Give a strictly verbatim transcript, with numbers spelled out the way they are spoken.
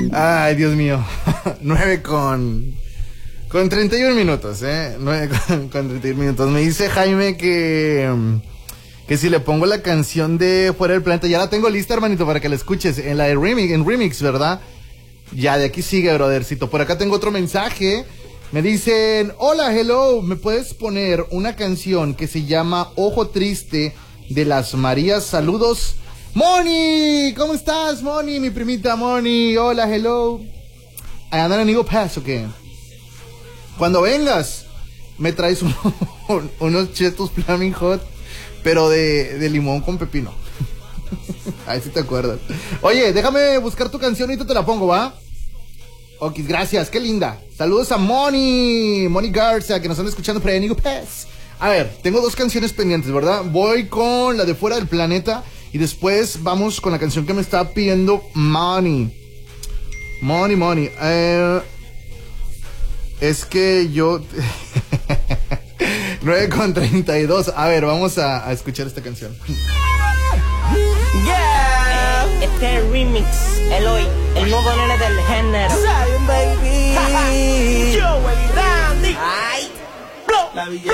Ay, Dios mío. nueve con... Con treinta y un minutos, ¿eh? nueve con, con treinta y un minutos. Me dice Jaime que... Que si le pongo la canción de Fuera del Planeta. Ya la tengo lista, hermanito, para que la escuches. En la de remix, en remix, ¿verdad? Ya, de aquí sigue, brothercito. Por acá tengo otro mensaje. Me dicen, hola, hello, ¿me puedes poner una canción que se llama Ojo Triste de las Marías? Saludos. Moni, ¿cómo estás, Moni? Mi primita Moni, hola, hello. ¿Andan en Eagle Pass o qué? Cuando vengas, me traes un, un, unos chetos Flaming Hot, pero de, de limón con pepino. Ahí sí te acuerdas. Oye, déjame buscar tu canción y te la pongo, ¿va? Ok, gracias, qué linda. Saludos a Moni, Moni Garza, que nos están escuchando por ahí en Eagle Pass. A ver, tengo dos canciones pendientes, ¿verdad? Voy con la de Fuera del Planeta y después vamos con la canción que me está pidiendo Moni. Moni, Moni. Eh, es que yo... nueve con treinta y dos. A ver, vamos a, a escuchar esta canción. Yeah. Eh, este es el remix, Eloy, el nuevo nene del género. Zion, baby. Yo, Dandy. Ay.